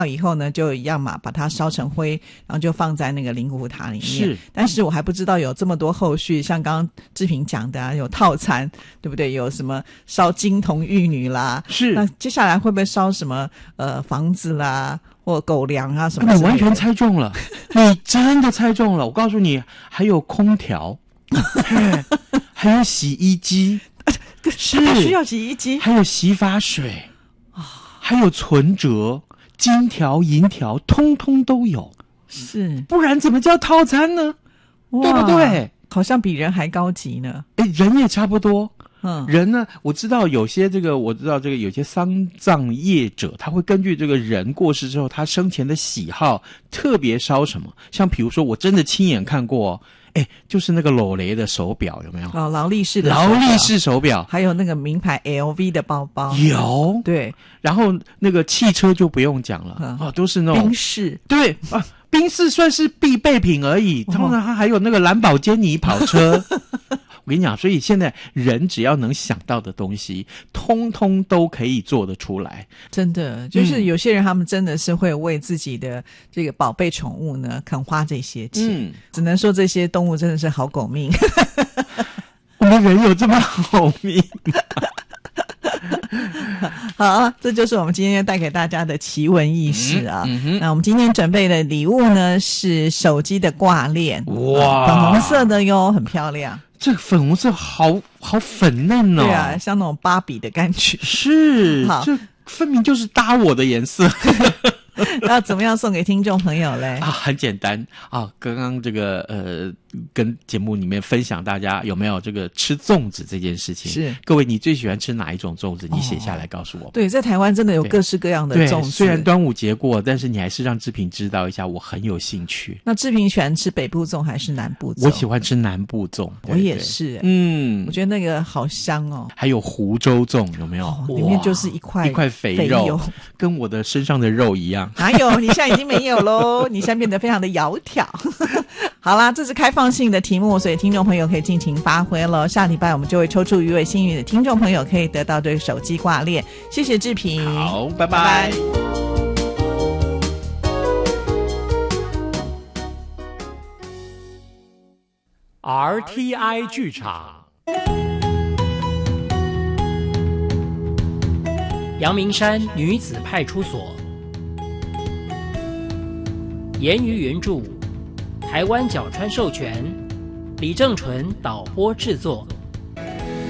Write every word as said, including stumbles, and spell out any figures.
以后呢就一样嘛，把它烧成灰，然后就放在那个灵骨塔里面。 是， 但是我还不知道有这么多后续，像刚刚志平讲的啊，有套餐，对不对？有什么烧金童玉女啦， 是。 那接下来会不会烧什么呃房子啦，或狗粮啊什么之类的？ 你完全猜中了，你真的猜中了。我告诉你，还有空调，还有洗衣机， 是它需要洗衣机， 还有洗发水，还有存折。金条银条通通都有， 是， 不然怎么叫套餐呢？对不对？ 好像比人还高级呢。 诶，人也差不多。 嗯， 人呢，我知道有些这个，我知道这个有些丧葬业者，他会根据这个人过世之后，他生前的喜好，特别烧什么。像比如说，我真的亲眼看过。哎，就是那个劳雷的手表，有没有？ 哦，劳力士的手表， 劳力士手表， 还有那个名牌 L V 的包包， 有。 对， 然后那个汽车就不用讲了，嗯、哦，都是那种宾士， 对啊，宾士算是必备品而已。通常它还有那个兰博基尼跑车。我跟你讲，所以现在人只要能想到的东西，通通都可以做得出来。 真的，就是有些人他们真的是会为自己的这个宝贝宠物呢，肯花这些钱。嗯，只能说这些动物真的是好狗命。 我们人有这么好命吗？ 好，这就是我们今天带给大家的奇闻异事啊。 嗯嗯、 那我们今天准备的礼物呢是手机的挂链， 哇， 粉红色的哟，很漂亮。 这个粉红色好好粉嫩哦， 对啊，像那种芭比的感觉。 是，这分明就是搭我的颜色。 那怎么样送给听众朋友嘞？ 啊，很简单啊，刚刚这个呃，跟节目里面分享大家有没有这个吃粽子这件事情？ 是， 各位你最喜欢吃哪一种粽子？你写下来告诉我。 哦、对，在台湾真的有各式各样的粽子。 虽然端午节过，但是你还是让志平知道一下，我很有兴趣。 那志平喜欢吃北部粽还是南部粽？ 我喜欢吃南部粽， 我也是。 嗯， 我觉得那个好香哦。 还有湖州粽有没有？ 哦、里面就是一块一块肥肉，肥肉跟我的身上的肉一样。 哪有？你现在已经没有喽，你现在变得非常的窈窕。好啦，这是开放性的题目，所以听众朋友可以尽情发挥了。下礼拜我们就会抽出一位幸运的听众朋友，可以得到这个手机挂链。谢谢志平， 好，拜拜。拜拜。 R T I 剧场，阳明山女子派出所。言语原著，台湾角川授权，李正纯导播制作。